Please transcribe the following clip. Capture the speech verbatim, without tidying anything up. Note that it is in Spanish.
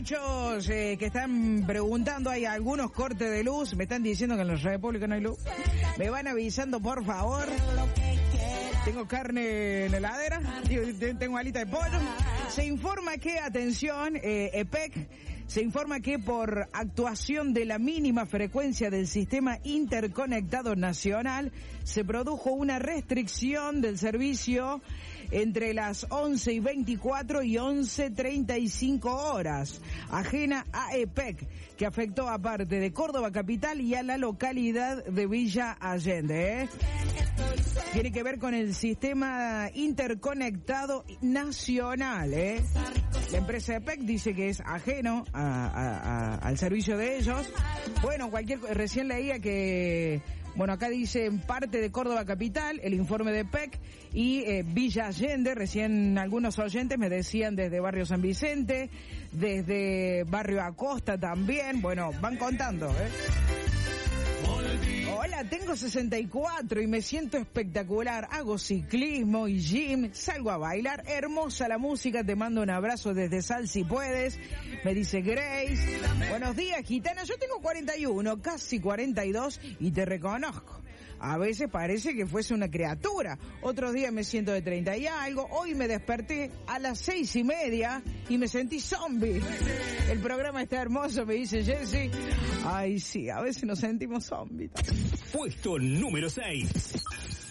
muchos eh, que están preguntando, hay algunos cortes de luz, me están diciendo que en la República no hay luz. Me van avisando, por favor. Tengo carne en la heladera, tengo alita de pollo. Se informa que, atención, eh, E P E C, se informa que por actuación de la mínima frecuencia del Sistema Interconectado Nacional, se produjo una restricción del servicio entre las once y veinticuatro y once treinta y cinco horas, ajena a E P E C, que afectó a parte de Córdoba capital y a la localidad de Villa Allende, ¿eh? Tiene que ver con el Sistema Interconectado Nacional, ¿eh? La empresa E P E C dice que es ajeno a, a, a, al servicio de ellos. Bueno, cualquier recién leía que, bueno, acá dice en parte de Córdoba capital, el informe de E P E C, y eh, Villa Allende, recién algunos oyentes me decían desde Barrio San Vicente, desde Barrio Acosta también, bueno, van contando, ¿eh? Hola, tengo sesenta y cuatro y me siento espectacular. Hago ciclismo y gym, salgo a bailar. Hermosa la música, te mando un abrazo desde Sal si puedes. Me dice Grace. Buenos días, gitana. Yo tengo cuarenta y uno, casi cuarenta y dos y te reconozco. A veces parece que fuese una criatura. Otros días me siento de treinta y algo. Hoy me desperté a las seis y media y me sentí zombie. El programa está hermoso, me dice Jessy. Ay, sí, a veces nos sentimos zombies. Puesto número seis.